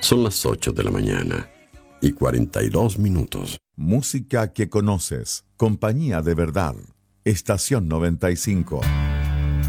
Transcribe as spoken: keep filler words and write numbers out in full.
Son las ocho de la mañana y cuarenta y dos minutos. Música que conoces. Compañía de verdad. Estación noventa y cinco.